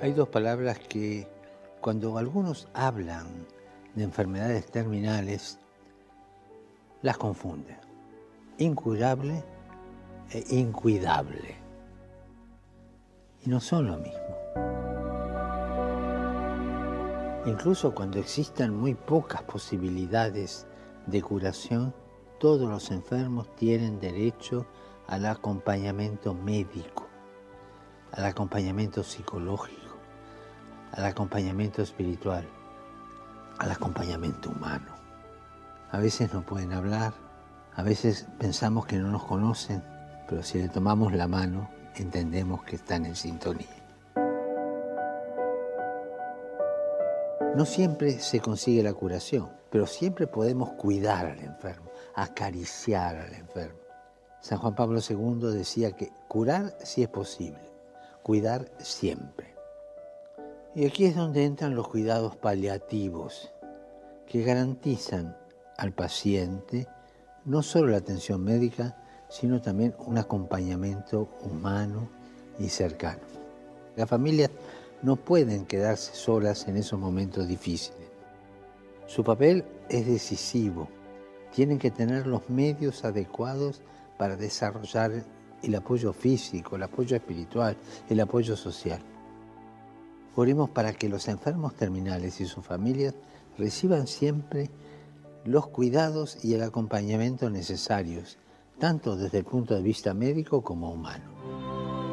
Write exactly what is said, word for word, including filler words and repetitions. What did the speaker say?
Hay dos palabras que cuando algunos hablan de enfermedades terminales, las confunden. Incurable e incuidable. Y no son lo mismo. Incluso cuando existan muy pocas posibilidades de curación, todos los enfermos tienen derecho al acompañamiento médico, al acompañamiento psicológico, al acompañamiento espiritual, al acompañamiento humano. A veces no pueden hablar, a veces pensamos que no nos conocen, pero si le tomamos la mano, entendemos que están en sintonía. No siempre se consigue la curación, pero siempre podemos cuidar al enfermo, acariciar al enfermo. San Juan Pablo segundo decía que curar sí es posible, cuidar siempre. Y aquí es donde entran los cuidados paliativos, que garantizan al paciente no solo la atención médica, sino también un acompañamiento humano y cercano. Las familias no pueden quedarse solas en esos momentos difíciles. Su papel es decisivo. Tienen que tener los medios adecuados para desarrollar el apoyo físico, el apoyo espiritual, el apoyo social. Oremos para que los enfermos terminales y sus familias reciban siempre los cuidados y el acompañamiento necesarios, tanto desde el punto de vista médico como humano.